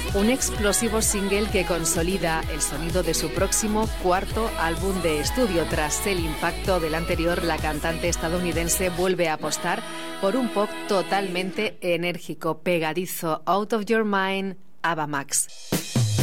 Un explosivo single que consolida el sonido de su próximo cuarto álbum de estudio. Tras el impacto del anterior, la cantante estadounidense vuelve a apostar por un pop totalmente enérgico, pegadizo. Out of Your Mind, Ava Max.